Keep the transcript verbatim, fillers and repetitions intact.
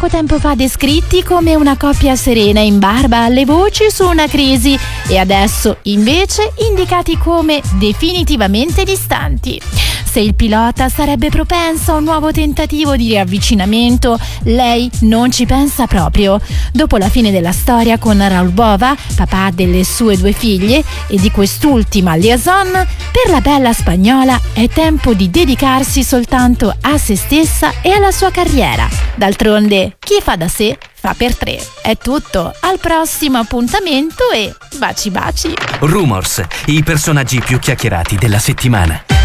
poco tempo fa descritti come una coppia serena in barba alle voci su una crisi e adesso invece indicati come definitivamente distanti. Se il pilota sarebbe propenso a un nuovo tentativo di riavvicinamento, lei non ci pensa proprio. Dopo la fine della storia con Raul Bova, papà delle sue due figlie, e di quest'ultima liaison, per la bella spagnola è tempo di dedicarsi soltanto a se stessa e alla sua carriera. D'altronde, chi fa da sé fa per tre. È tutto, al prossimo appuntamento e baci baci. Rumors, i personaggi più chiacchierati della settimana.